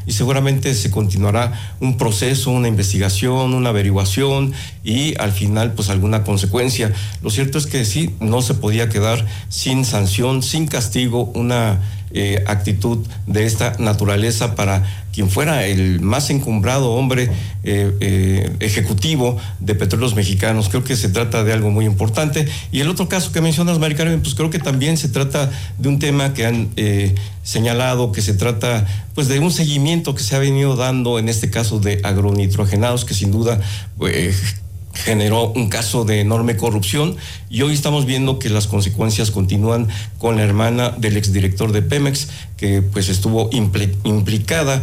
y seguramente se continuará un proceso, una investigación, una averiguación y al final pues alguna consecuencia. Lo cierto es que sí, no se podía quedar sin sanción, sin castigo, una actitud de esta naturaleza para quien fuera el más encumbrado hombre ejecutivo de Petróleos Mexicanos. Creo que se trata de algo muy importante. Y el otro caso que mencionas, Mari Carmen, pues creo que también se trata de un tema que han señalado, que se trata pues de un seguimiento que se ha venido dando en este caso de agronitrogenados, que sin duda generó un caso de enorme corrupción, y hoy estamos viendo que las consecuencias continúan con la hermana del exdirector de Pemex, que pues estuvo implicada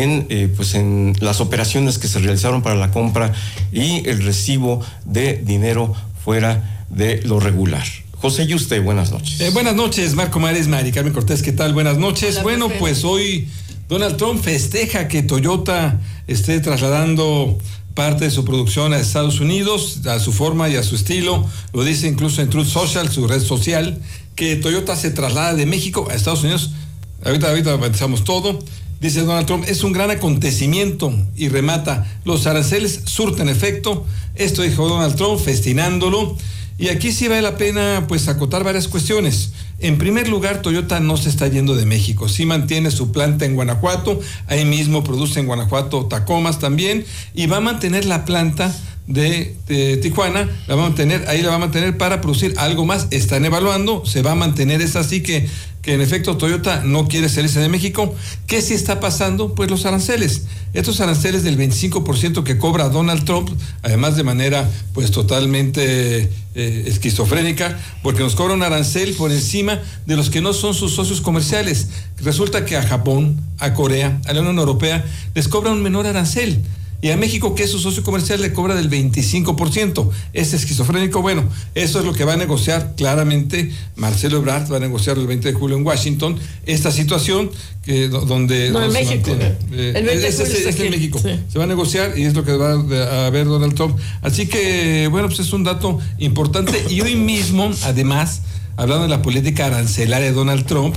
en las operaciones que se realizaron para la compra y el recibo de dinero fuera de lo regular. José Yuste, buenas noches. Buenas noches, Marco Mares, Mari Carmen Cortés, ¿qué tal? Buenas noches. Hola, bueno, profe. pues hoy Donald Trump festeja que Toyota esté trasladando parte de su producción a Estados Unidos, a su forma y a su estilo. Lo dice incluso en Truth Social, su red social, que Toyota se traslada de México a Estados Unidos. Ahorita avanzamos todo. Dice Donald Trump, es un gran acontecimiento, y remata, los aranceles surten efecto. Esto dijo Donald Trump, festinándolo. Y aquí sí vale la pena pues acotar varias cuestiones. En primer lugar, Toyota no se está yendo de México, sí mantiene su planta en Guanajuato, ahí mismo produce en Guanajuato Tacomas también, y va a mantener la planta de Tijuana, la va a mantener para producir algo más. Están evaluando, se va a mantener. Es así que en efecto Toyota no quiere salirse de México. ¿Qué sí está pasando? Pues los aranceles. Estos aranceles del 25% que cobra Donald Trump, además de manera pues totalmente esquizofrénica, porque nos cobra un arancel por encima de los que no son sus socios comerciales. Resulta que a Japón, a Corea, a la Unión Europea les cobra un menor arancel. Y a México, que es su socio comercial, le cobra del 25%. Es esquizofrénico. Bueno, eso es lo que va a negociar claramente Marcelo Ebrard, va a negociar el 20 de julio en Washington, esta situación donde... No, en México. El 20 de julio es en México. Sí. Se va a negociar y es lo que va a ver Donald Trump. Así que, bueno, pues es un dato importante. Y hoy mismo, además, hablando de la política arancelaria de Donald Trump,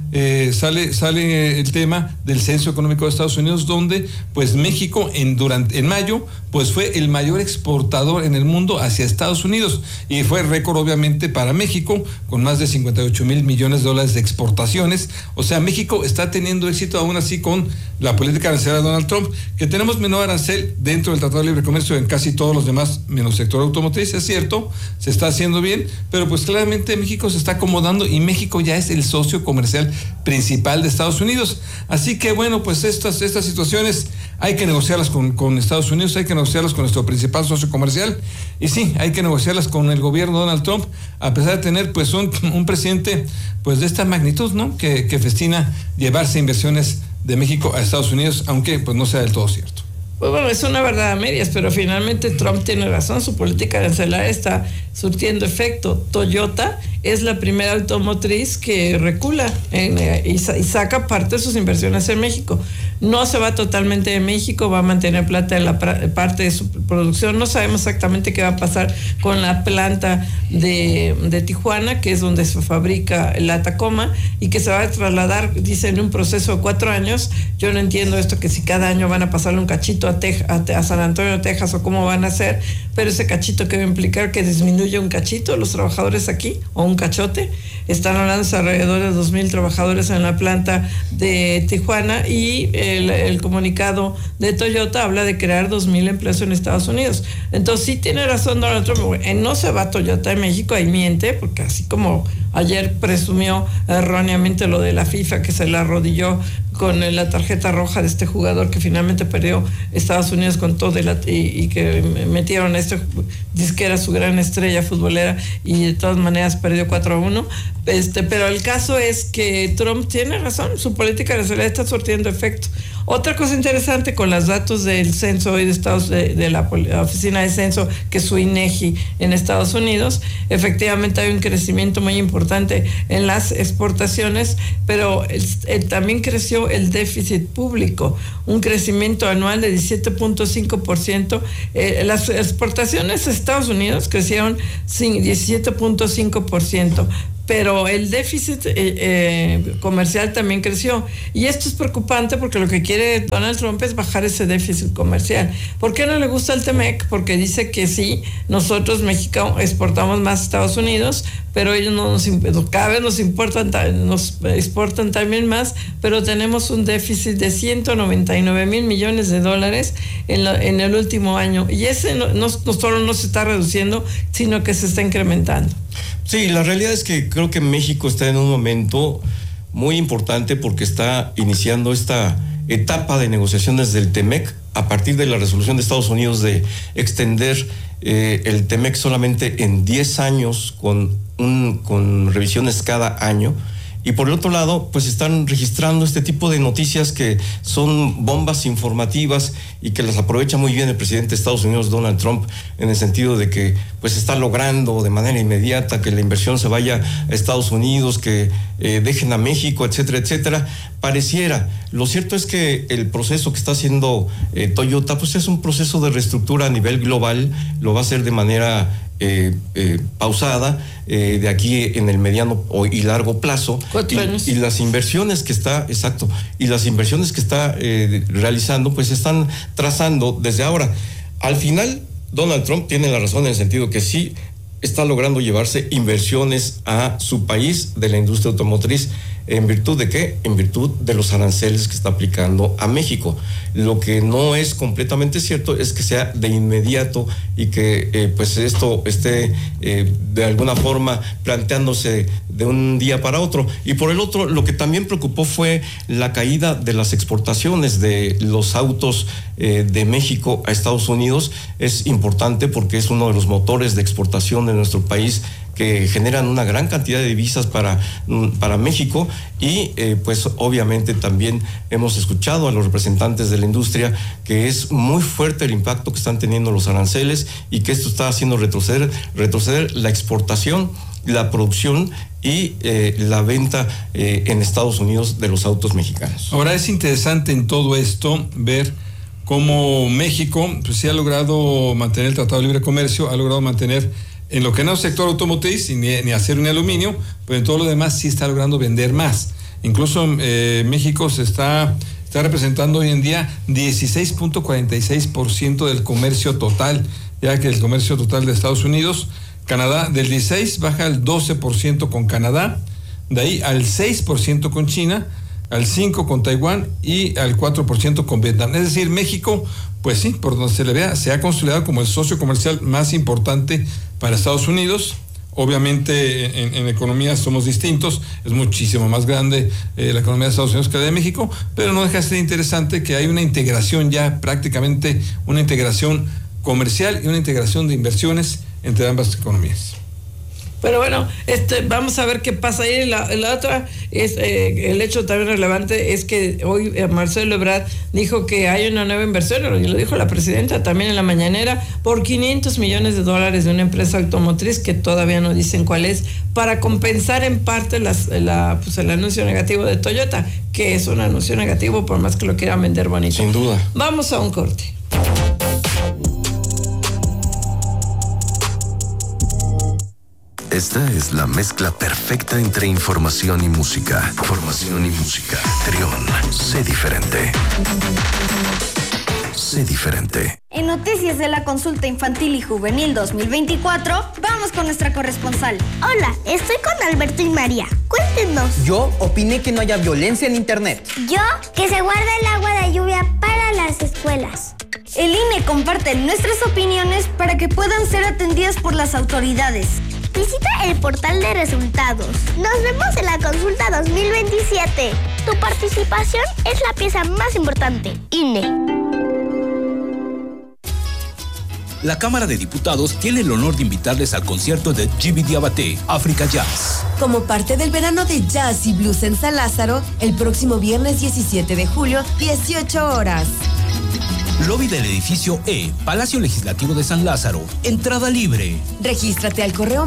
sale el tema del Censo Económico de Estados Unidos, donde pues México en mayo pues fue el mayor exportador en el mundo hacia Estados Unidos, y fue récord obviamente para México, con más de 58 mil millones de dólares de exportaciones. O sea, México está teniendo éxito aún así con la política arancelaria de Donald Trump, que tenemos menor arancel dentro del Tratado de Libre Comercio en casi todos los demás, menos sector automotriz. Es cierto, se está haciendo bien, pero pues claramente México se está acomodando, y México ya es el socio comercial principal de Estados Unidos. Así que bueno, pues estas situaciones hay que negociarlas con Estados Unidos, hay que negociarlas con nuestro principal socio comercial, y sí, hay que negociarlas con el gobierno de Donald Trump, a pesar de tener pues un presidente pues de esta magnitud, ¿no? Que festina llevarse inversiones de México a Estados Unidos, aunque pues no sea del todo cierto. Pues bueno, es una verdad a medias, pero finalmente Trump tiene razón, su política arancelaria está surtiendo efecto. Toyota es la primera automotriz que recula y saca parte de sus inversiones en México. No se va totalmente de México, va a mantener plata en la parte de su producción. No sabemos exactamente qué va a pasar con la planta de Tijuana, que es donde se fabrica la Tacoma, y que se va a trasladar, dicen, en un proceso de 4 años. Yo no entiendo esto, que si cada año van a pasarle un cachito a San Antonio, Texas, o cómo van a hacer, pero ese cachito que va a implicar que disminuya un cachito los trabajadores aquí, o un cachote. Están hablando de alrededor de 2,000 trabajadores en la planta de Tijuana, y el comunicado de Toyota habla de crear 2,000 empleos en Estados Unidos. Entonces sí tiene razón Donald Trump, no se va Toyota de México, ahí miente, porque así como ayer presumió erróneamente lo de la FIFA, que se la arrodilló con la tarjeta roja de este jugador que finalmente perdió Estados Unidos con todo y que metieron a dice que era su gran estrella futbolera, y de todas maneras perdió 4-1. Pero el caso es que Trump tiene razón, su política arancelaria está surtiendo efecto. Otra cosa interesante con los datos del censo hoy de la oficina de censo, que es su INEGI en Estados Unidos, efectivamente hay un crecimiento muy importante en las exportaciones, pero también creció el déficit público, un crecimiento anual de 17.5%. Las exportaciones a Estados Unidos crecieron 17.5%, pero el déficit comercial también creció. Y esto es preocupante porque lo que quiere Donald Trump es bajar ese déficit comercial. ¿Por qué no le gusta el TEMEC? Porque dice que sí, nosotros, México, exportamos más a Estados Unidos, pero ellos cada vez nos exportan también más, pero tenemos un déficit de 199 mil millones de dólares en el último año. Y ese no solo no se está reduciendo, sino que se está incrementando. Sí, la realidad es que creo que México está en un momento muy importante porque está iniciando esta etapa de negociaciones del TEMEC a partir de la resolución de Estados Unidos de extender el TEMEC solamente en 10 años con revisiones cada año. Y por el otro lado, pues están registrando este tipo de noticias que son bombas informativas y que las aprovecha muy bien el presidente de Estados Unidos, Donald Trump, en el sentido de que pues está logrando de manera inmediata que la inversión se vaya a Estados Unidos, que dejen a México, etcétera, etcétera. Pareciera. Lo cierto es que el proceso que está haciendo Toyota, pues es un proceso de reestructura a nivel global, lo va a hacer de manera pausada, de aquí en el mediano y largo plazo. 4 años. Y las inversiones que está, exacto, y las inversiones que está realizando, pues están trazando desde ahora. Al final, Donald Trump tiene la razón en el sentido que sí está logrando llevarse inversiones a su país de la industria automotriz. ¿En virtud de qué? En virtud de los aranceles que está aplicando a México. Lo que no es completamente cierto es que sea de inmediato y que pues esto esté de alguna forma planteándose de un día para otro. Y por el otro, lo que también preocupó fue la caída de las exportaciones de los autos de México a Estados Unidos. Es importante porque es uno de los motores de exportación de nuestro país, que generan una gran cantidad de divisas para México y pues obviamente también hemos escuchado a los representantes de la industria que es muy fuerte el impacto que están teniendo los aranceles y que esto está haciendo retroceder la exportación, la producción y la venta en Estados Unidos de los autos mexicanos. Ahora es interesante en todo esto ver cómo México pues sí ha logrado mantener el Tratado de Libre Comercio, ha logrado mantener en lo que no es sector automotriz, ni acero ni aluminio, pero en todo lo demás sí está logrando vender más. Incluso México se está representando hoy en día 16.46% del comercio total, ya que el comercio total de Estados Unidos, Canadá, del 16 baja al 12% con Canadá, de ahí al 6% con China, al 5% con Taiwán y al 4% con Vietnam. Es decir, México, pues sí, por donde se le vea, se ha consolidado como el socio comercial más importante para Estados Unidos. Obviamente en economía somos distintos, es muchísimo más grande la economía de Estados Unidos que la de México, pero no deja de ser interesante que hay una integración ya, prácticamente una integración comercial y una integración de inversiones entre ambas economías. Pero bueno, vamos a ver qué pasa ahí. La otra es el hecho también relevante es que hoy Marcelo Ebrard dijo que hay una nueva inversión, y lo dijo la presidenta también en la mañanera, por $500 millones de una empresa automotriz que todavía no dicen cuál es, para compensar en parte el anuncio negativo de Toyota, que es un anuncio negativo por más que lo quieran vender bonito. Sin duda. Vamos a un corte. Esta es la mezcla perfecta entre información y música. Formación y música. Trión, sé diferente. Sé diferente. En noticias de la consulta infantil y juvenil 2024, vamos con nuestra corresponsal. Hola, estoy con Alberto y María. Cuéntenos. Yo opiné que no haya violencia en internet. Yo, que se guarde el agua de lluvia para las escuelas. El INE comparte nuestras opiniones para que puedan ser atendidas por las autoridades. Visita el portal de resultados. Nos vemos en la consulta 2027. Tu participación es la pieza más importante. INE. La Cámara de Diputados tiene el honor de invitarles al concierto de Djiby Diabaté, África Jazz. Como parte del verano de jazz y blues en San Lázaro, el próximo viernes 17 de julio, 18 horas. Lobby del edificio E, Palacio Legislativo de San Lázaro. Entrada libre. Regístrate al correo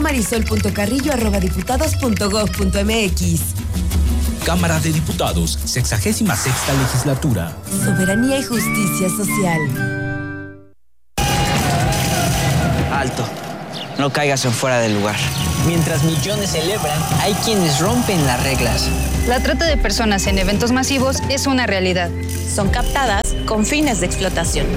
marisol.carrillo@diputados.gov.mx. Cámara de Diputados, 66ª Legislatura. Soberanía y justicia social. Alto. No caigas en fuera del lugar. Mientras millones celebran, hay quienes rompen las reglas. La trata de personas en eventos masivos es una realidad. Son captadas con fines de explotación.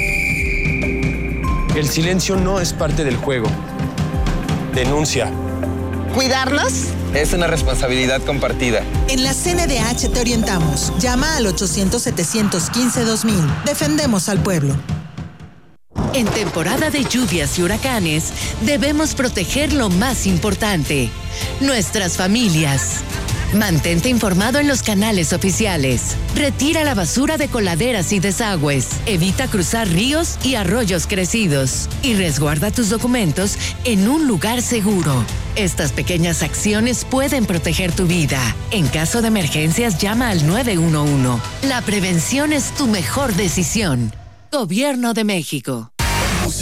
El silencio no es parte del juego. Denuncia. ¿Cuidarnos? Es una responsabilidad compartida. En la CNDH te orientamos. Llama al 800-715-2000. Defendemos al pueblo. En temporada de lluvias y huracanes, debemos proteger lo más importante, nuestras familias. Mantente informado en los canales oficiales. Retira la basura de coladeras y desagües. Evita cruzar ríos y arroyos crecidos. Y resguarda tus documentos en un lugar seguro. Estas pequeñas acciones pueden proteger tu vida. En caso de emergencias, llama al 911. La prevención es tu mejor decisión. Gobierno de México.